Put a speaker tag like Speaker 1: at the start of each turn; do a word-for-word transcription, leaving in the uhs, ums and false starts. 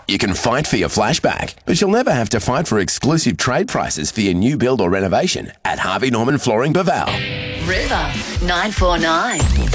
Speaker 1: You can fight for your flashback, but you'll never have to fight for exclusive trade prices for your new build or renovation at Harvey Norman Flooring Baval.
Speaker 2: River nine four nine.